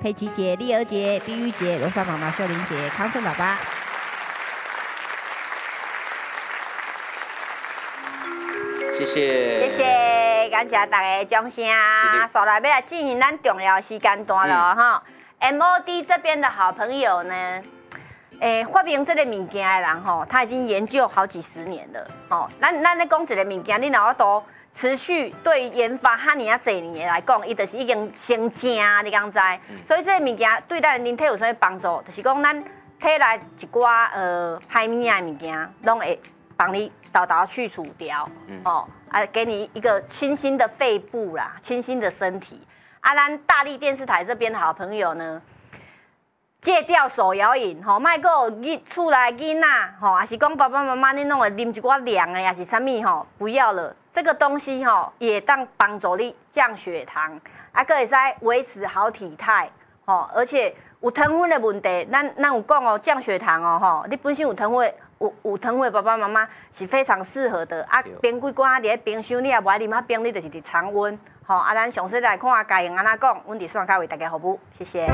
佩奇姐、丽儿姐、碧玉姐、罗莎妈妈、秀玲姐、康顺爸爸。 谢谢， 谢谢，感谢大家的掌声。刷来要来进行咱重要时间段了哈。MOD 这边的好朋友呢，发明这个物件的人吼，他已经研究好几十年了。哦，咱咧讲一个物件，你若要都持续对研发哈尼啊侪年来讲，伊就是已经成正，你敢知？所以这个物件对咱人体有啥物帮助？就是讲咱体内一寡排名的物件，拢会帮你倒去除掉。哦，给你一个清新的肺部啦，清新的身体。咱大力电视台这边的好朋友呢，戒掉手摇饮，吼，莫个厝内囡仔，吼，也是讲爸爸妈妈你弄会啉一寡凉的，也是啥物吼，不要了。这个东西吼，也当帮助你降血糖，还可以使维持好体态，吼，而且有糖分的问题，咱有讲哦，降血糖哦，吼，你本身有糖分。有糖分，爸爸妈妈是非常适合的。冰几罐伫咧冰箱，你也无爱啉冰，你就是伫常温。吼，咱详细来看该用安怎讲，阮伫线下为大家服务，谢谢。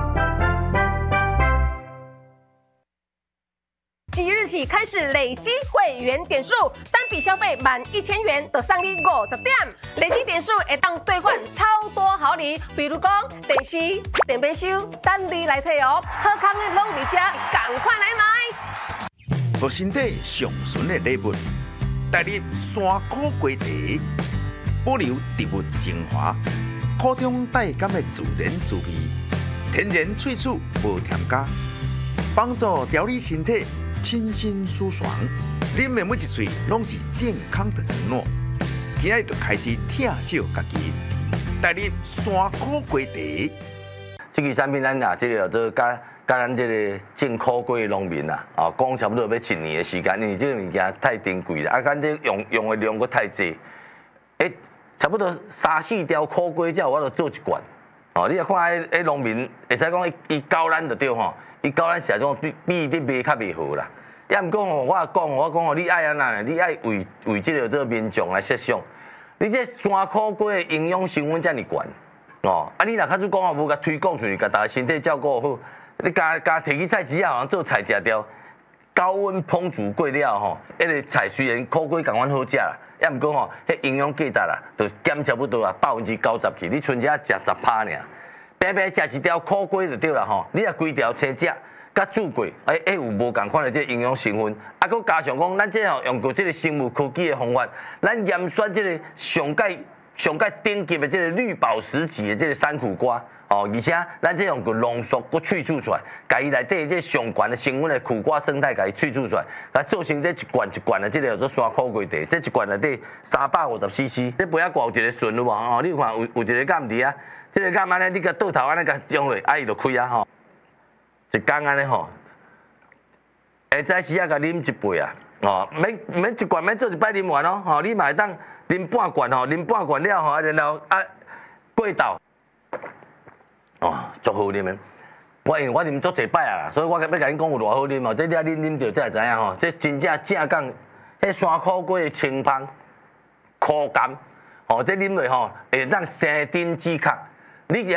即日起开始累积会员点数，单笔消费满1000元就送你50点，累积点数会当兑换超多好礼，比如讲电视、电冰箱，等你来摕哦。好康的拢伫遮，赶快来买！ 互身体上纯的礼物，带你山苦瓜茶，保留植物精华，苦中带甘的自然滋味，天然萃取无添加，帮助调理身体，清新舒爽。啉的每一嘴拢是健康的承诺。今日就开始疼惜家己，带你山苦瓜茶。 这个产品咱这个做甲咱这个种苦瓜的农民讲差不多要1年的时间，因为这个物件太珍贵了，咱这用的量佫太济，差不多3-4条苦瓜才有法度做一罐。你若看迄农民，会使讲伊教咱就对吼，伊教咱是种比你卖较袂好啦。也毋讲我讲你爱安那，你爱为这个民众来设想，你这山苦瓜的营养成分遮尔悬你若较主讲无甲推广出去，甲大家身体照顾好。你加摕去菜市啊，做菜食掉，高温烹煮过了吼，迄个菜虽然苦瓜共款好食啦，也毋过吼，迄营养价值啦，就减差不多90%去，你剩下食10%尔。平平食一条苦瓜就对啦吼，你若规条青食，甲煮过，有无共款的这营养成分，佫加上讲，咱这吼用过这个生物科技的方法，咱验选这个上界顶级的这个绿宝石级的这个山苦瓜。而且咱这用个浓缩，佮萃取出来，甲伊内底这上悬的成分的苦瓜生态，甲伊萃取出来，甲做成这一罐的这个叫做山苦瓜茶，这一罐内底350cc，这杯仔挂有一个顺有无？你有看有一个杆伫啊，这个杆安尼，你甲倒头安尼甲将落，伊就开啊吼，一缸安尼吼，下早时啊甲啉一杯啊，免一罐免做一摆啉完哦，你嘛会当啉半罐吼，啉半罐了吼，然后过豆。足好啉的。因为我啉足侪摆啊，所以我要甲恁讲有偌好啉哦。这你啉着才会知影吼，这真正讲，迄山苦瓜的清芳、苦甘，这啉落吼会当生津止渴。你